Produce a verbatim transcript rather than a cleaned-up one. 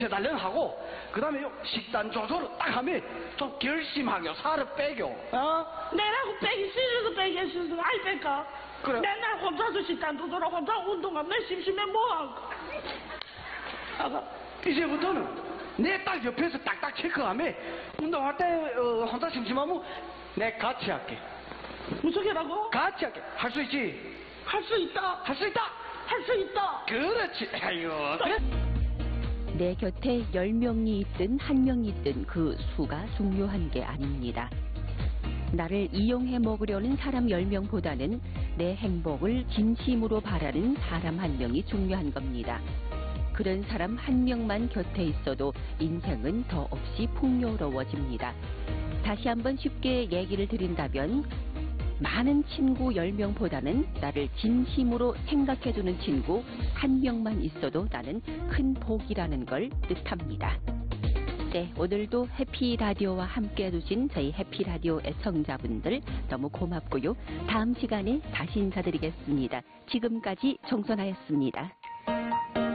달련하고 그다음에 요 식단 조절을 딱 하면 좀 결심하게 살을 빼겨. 어? 내라고 빼기 싫어서 빼기 싫어서 아이 뺄까? 그래. 맨날 혼자서 식단 조절하고 혼자 운동하면 내 심심해 뭐하고. 아가. 이제부터는 내 딱 옆에서 딱딱 체크하면 운동할 때 어, 혼자 심심하면 내 같이 할게. 무슨 개라고? 같이 할게. 할 수 있지? 할 수 있다. 할 수 있다. 할 수 있다. 그렇지. 아유. 내 곁에 열 명이 있든 한 명이 있든 그 수가 중요한 게 아닙니다. 나를 이용해 먹으려는 사람 열 명보다는 내 행복을 진심으로 바라는 사람 한 명이 중요한 겁니다. 그런 사람 한 명만 곁에 있어도 인생은 더없이 풍요로워집니다. 다시 한번 쉽게 얘기를 드린다면 많은 친구 열 명보다는 나를 진심으로 생각해주는 친구 한 명만 있어도 나는 큰 복이라는 걸 뜻합니다. 네, 오늘도 해피라디오와 함께 해주신 저희 해피라디오 애청자분들 너무 고맙고요. 다음 시간에 다시 인사드리겠습니다. 지금까지 정선아였습니다.